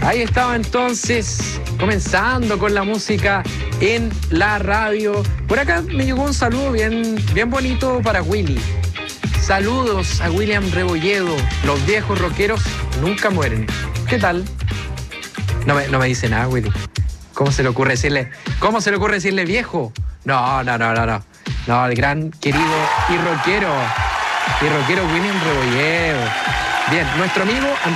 Ahí estaba entonces, comenzando con la música en la radio. Por acá me llegó un saludo bien bonito para Willy. Saludos a William Rebolledo. Los viejos rockeros nunca mueren. ¿Qué tal? No me dice nada, Willy. ¿Cómo se le ocurre decirle viejo? No. No, el gran, querido y rockero William Rebolledo. Bien, nuestro amigo